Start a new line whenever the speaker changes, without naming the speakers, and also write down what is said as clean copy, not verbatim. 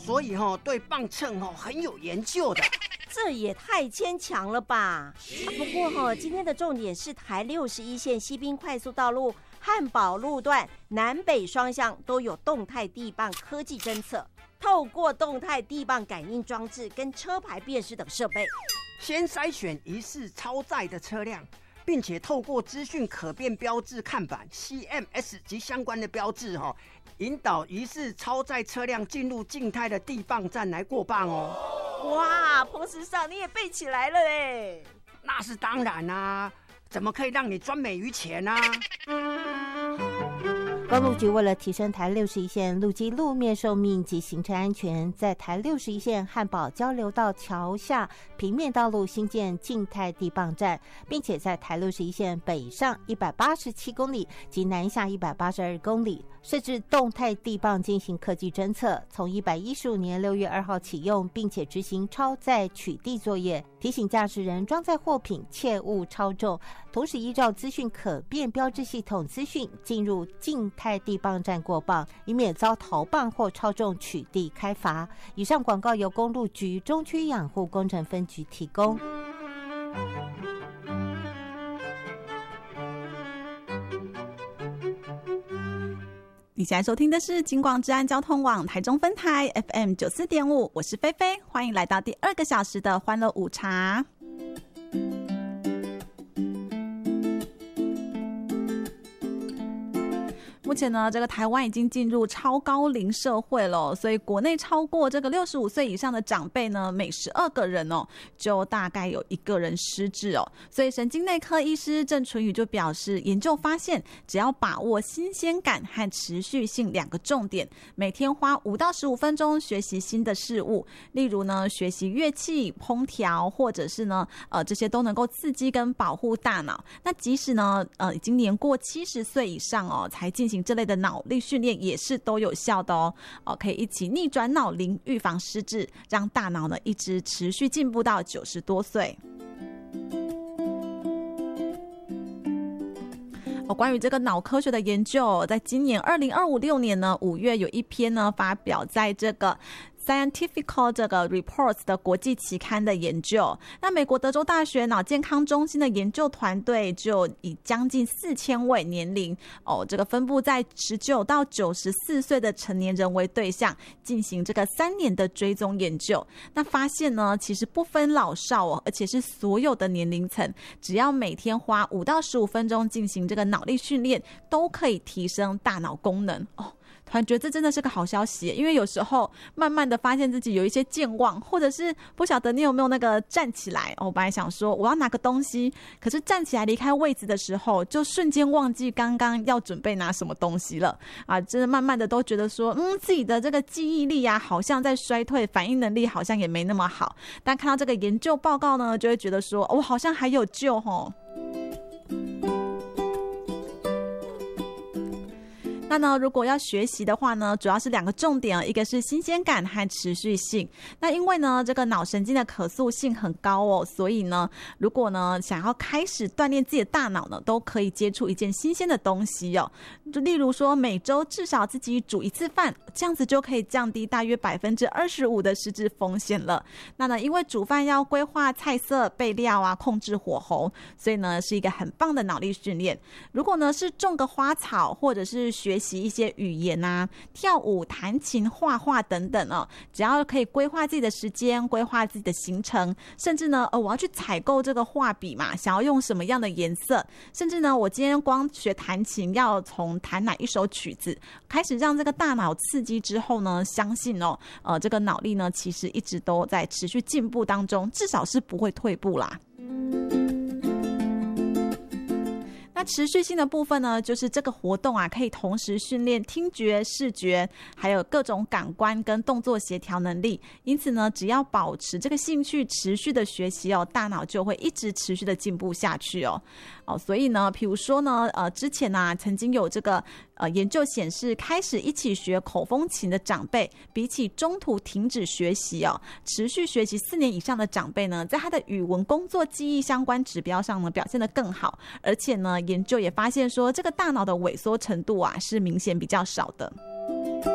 所以对磅秤很有研究的。
这也太牵强了吧！不过今天的重点是台61线西滨快速道路汉宝路段南北双向都有动态地磅科技侦测，透过动态地磅感应装置跟车牌辨识等设备，
先筛选疑似超载的车辆，并且透过资讯可变标志看板 CMS 及相关的标志引导疑似超载车辆进入静态的地磅站来过磅哦。
哇，彭时尚你也背起来了耶！
那是当然啊，怎么可以让你专美于前啊？
公路局为了提升台61线路基路面寿命及行车安全，在台61线汉宝交流道桥下平面道路新建静态地磅站，并且在台61线北上187公里及南下182公里设置动态地磅进行科技侦测，从115年6月2号启用，并且执行超载取缔作业，提醒驾驶人装载货品切勿超重，同时依照资讯可变标志系统资讯进入静态地磅站过磅，以免遭逃磅或超重取缔开罚。以上广告由公路局中区养护工程分局提供。
你现在收听的是警广治安交通网台中分台 FM 94.5，我是菲菲，欢迎来到第2个小时的欢乐午茶。目前呢，这个台湾已经进入超高龄社会了，所以国内超过这个65岁以上的长辈呢，每12个人就大概有1个人失智哦。所以神经内科医师郑纯宇就表示，研究发现，只要把握新鲜感和持续性2个重点，每天花5到15分钟学习新的事物，例如呢，学习乐器、烹调，或者是呢，这些都能够刺激跟保护大脑。那即使呢，已经年过70岁以上才进行这类的脑力训练也是都有效的可以一起逆转脑龄，预防失智，让大脑呢一直持续进步到90多岁。关于这个脑科学的研究，在今年2026年呢5月有一篇呢发表在这个Scientific 这个 Reports 的国际期刊的研究。那美国德州大学脑健康中心的研究团队就以将近4000位年龄这个分布在19到94岁的成年人为对象，进行这个3年的追踪研究。那发现呢，其实不分老少而且是所有的年龄层，只要每天花5到15分钟进行这个脑力训练，都可以提升大脑功能突然觉得这真的是个好消息，因为有时候慢慢的发现自己有一些健忘，或者是不晓得你有没有那个站起来我本来想说我要拿个东西，可是站起来离开位置的时候，就瞬间忘记刚刚要准备拿什么东西了真的慢慢的都觉得说自己的这个记忆力好像在衰退，反应能力好像也没那么好，但看到这个研究报告呢，就会觉得说我好像还有救那呢，如果要学习的话呢，主要是2个重点，一个是新鲜感和持续性。那因为呢，这个脑神经的可塑性很高所以呢，如果呢想要开始锻炼自己的大脑呢，都可以接触一件新鲜的东西就例如说每周至少自己煮1次饭，这样子就可以降低大约25%的失智风险了。那呢，因为煮饭要规划菜色、备料控制火候，所以呢是一个很棒的脑力训练。如果呢是种个花草，或者是学习一些语言跳舞、弹琴、画画等等只要可以规划自己的时间，规划自己的行程，甚至呢我要去采购这个画笔嘛，想要用什么样的颜色，甚至呢我今天光学弹琴要从弹哪一首曲子，开始让这个大脑刺激之后呢，相信这个脑力呢其实一直都在持续进步当中，至少是不会退步啦。那持续性的部分呢，就是这个活动可以同时训练听觉、视觉，还有各种感官跟动作协调能力。因此呢，只要保持这个兴趣，持续的学习大脑就会一直持续的进步下去所以呢，比如说呢，之前曾经有这个研究显示，开始一起学口风琴的长辈，比起中途停止学习持续学习4年以上的长辈呢，在他的语文、工作、记忆相关指标上呢，表现得更好。而且呢，研究也发现说，这个大脑的萎缩程度是明显比较少的。